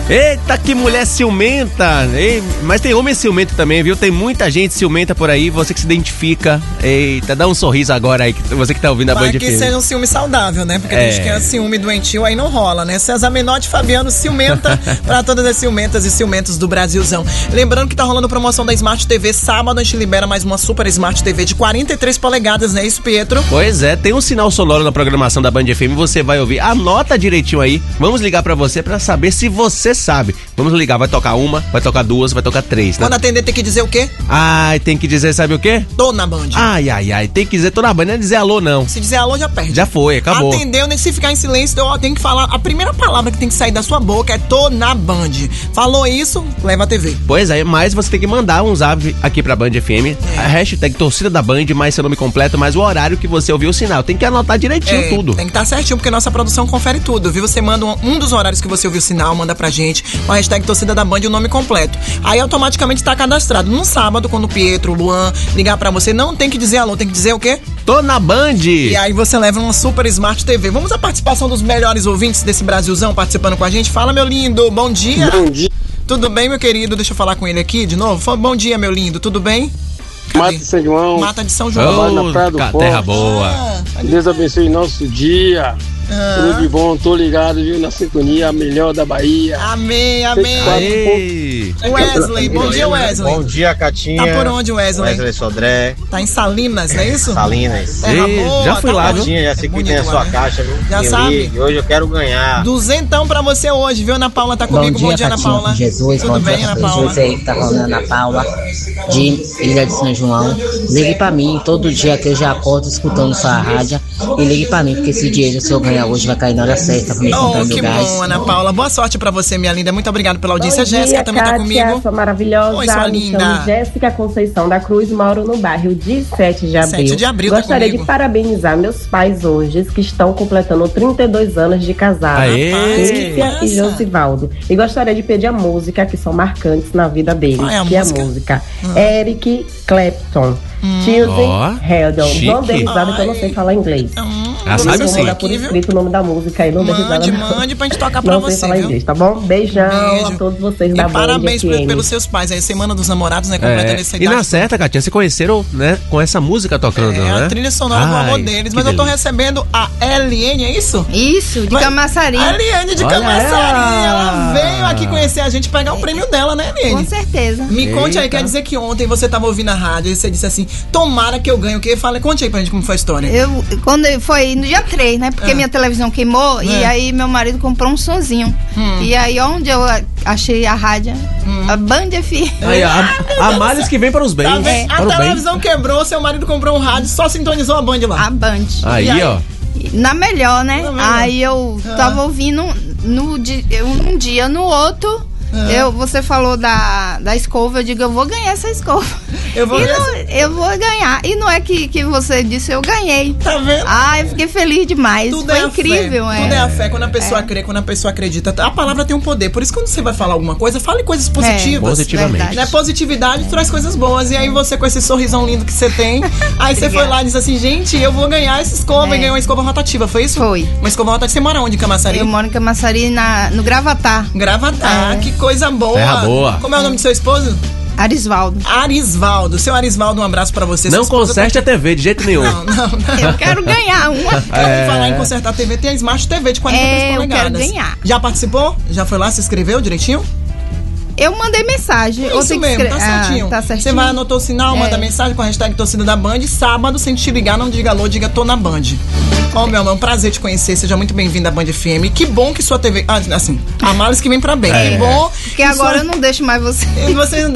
Eita, que mulher ciumenta. Mas tem homem ciumento também, viu? Tem muita gente ciumenta por aí, você que se identifica. Eita, dá um sorriso agora aí, você que tá ouvindo a Band FM. Vai que seja um ciúme saudável, né? Porque a gente quer ciúme doentio, aí não rola, né? César Menotti e Fabiano ciumenta pra todas as ciumentas e ciumentos do Brasilzão. Lembrando que tá rolando promoção da Smart TV. Sábado a gente libera mais uma Super Smart TV de 43 polegadas, não é isso, Pietro? Pois é, tem um sinal sonoro na programação da Band FM, você vai ouvir. Anota direitinho aí. Vamos ligar pra você pra saber se você sabe. Vamos ligar, vai tocar uma, vai tocar duas, vai tocar três, né? Quando atender tem que dizer o quê? Ai, tem que dizer, sabe o quê? Tô na Band. Ai, tem que dizer tô na Band, não é dizer alô não. Se dizer alô já perde. Já foi, acabou. Atendeu, nem se ficar em silêncio, tem que falar, a primeira palavra que tem que sair da sua boca é tô na Band. Falou isso, leva a TV. Pois é, mas você tem que mandar um zap aqui pra Band FM, a hashtag torcida da Band, mais seu nome completo, mais o horário que você ouviu o sinal. Tem que anotar direitinho tudo. Tem que estar certinho, porque nossa produção confere tudo, viu? Você manda um dos horários que você ouviu o sinal, manda pra gente, com a hashtag torcida da Band e o nome completo. Aí automaticamente tá cadastrado. No sábado, quando o Pietro, o Luan ligar pra você, não tem que dizer alô, tem que dizer o quê? Tô na Band! E aí você leva uma Super Smart TV. Vamos à participação dos melhores ouvintes desse Brasilzão participando com a gente. Fala, meu lindo, bom dia. Bom dia. Tudo bem, meu querido? Deixa eu falar com ele aqui de novo. Bom dia, meu lindo, tudo bem? Mata de São João. Mata de São João. Na Praia do Forte. Terra boa. Deus abençoe nosso dia. Tudo de bom, tô ligado, viu? Na sintonia, a melhor da Bahia. Amém, amém. Wesley, bom dia, Wesley. Bom dia, Catinha. Tá por onde, Wesley? Wesley Sodré. Tá em Salinas, não é isso? Salinas. Terra boa, já fui lá, viu? Já sei que tem a sua caixa, viu? Já sabe? Hoje eu quero ganhar. Duzentão pra você hoje, viu? Ana Paula tá comigo. Bom dia, Ana Paula. Jesus, tudo bem, Ana Paula? Jesus aí que tá falando, Ana Paula, de Ilha de São João. Ligue pra mim, todo dia que eu já acordo escutando sua rádio. E ligue pra mim, porque esse dinheiro, se eu ganhar hoje, vai cair na hora certa pra me comprar meu que gás. bom, Ana Paula. Boa sorte pra você, minha linda. Muito obrigado pela audiência. Jéssica também Kátia, tá comigo. Sua maravilhosa. Oi, sua linda. Me chamo Jéssica Conceição da Cruz, moro no bairro de 7 de abril. 7 de abril, Gostaria tá de parabenizar meus pais hoje, que estão completando 32 anos de casado. Cíntia e Josivaldo. E gostaria de pedir a música que são marcantes na vida deles, que é a música Eric Clapton. Tuesday Heldon. Não dê risada que eu não sei falar inglês. Sabe sim. Mandar por escrito o nome da música aí, não dê risada. Mande pra gente tocar pra não você, sei falar viu? inglês, tá bom? Beijão a todos vocês da Band. Parabéns pelos seus pais. Aí, Semana dos Namorados, né? Completa nessa idade. E na certa, Katia, se conheceram, né? Com essa música tocando, né? A trilha sonora do amor deles. Mas eu tô recebendo a Eliane, é isso? Isso, de Camaçari. A Eliane de Camaçari. Ela veio aqui conhecer a gente, pegar o prêmio dela, né, Eliane? Com certeza. Me conte aí, quer dizer que ontem você tava ouvindo a rádio e você disse assim, tomara que eu ganhe o quê? Conte aí pra gente como foi a história. Quando foi no dia 3, né? Porque minha televisão queimou e aí meu marido comprou um sonzinho. E aí onde eu achei a rádio, a Band FM. Aí, a males que vem para os bens. A televisão quebrou, seu marido comprou um rádio, só sintonizou a Band lá. A Band. Aí, ó. Na melhor, né? Aí eu tava ouvindo um dia, no outro. Você falou da escova, eu digo, eu vou ganhar essa escova. Eu vou ganhar. E não é que você disse, eu ganhei. Tá vendo? Eu fiquei feliz demais. Tudo foi incrível. Tudo é a fé. Quando a pessoa crê, quando a pessoa acredita. A palavra tem um poder. Por isso, quando você vai falar alguma coisa, fale coisas positivas. Positivamente. Né? Positividade traz coisas boas. E aí você, com esse sorrisão lindo que você tem, aí você foi lá e disse assim, gente, eu vou ganhar essa escova. E ganhou uma escova rotativa, foi isso? Foi. Uma escova rotativa. Você mora onde, em Camaçari? Eu moro em Camaçari, no Gravatar. Gravatar, que coisa boa. Terra boa. Como é o nome do seu esposo? Arisvaldo. Seu Arisvaldo, um abraço pra você. Não conserte a TV de jeito nenhum. Não. Eu quero ganhar uma. Falar em consertar a TV, tem a Smart TV de 43 polegadas. Eu quero ganhar. Já participou? Já foi lá, se inscreveu direitinho? Eu mandei mensagem. Isso mesmo, tá certinho. Tá certinho. Você vai anotar o sinal, manda mensagem com a hashtag torcida da Band. Sábado, sem te ligar, não diga alô, diga tô na Band. Meu amor, um prazer te conhecer. Seja muito bem-vindo à Band FM. Que bom que sua TV... assim, a males que vem pra bem. Que bom. Porque agora eu não deixo mais você. Você